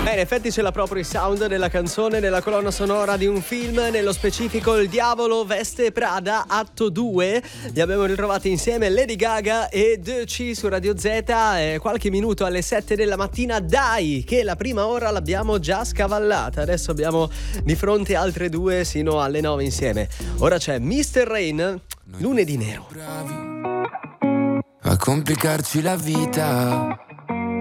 In effetti c'è la proprio sound della canzone, della colonna sonora di un film, nello specifico Il Diavolo Veste Prada, atto 2. Li abbiamo ritrovati insieme Lady Gaga e Doechii su Radio Z, qualche minuto alle 7 della mattina. Dai, che la prima ora l'abbiamo già scavallata. Adesso abbiamo di fronte altre due sino alle 9 insieme. Ora c'è Mr. Rain, Lunedì Nero. Bravi a complicarci la vita,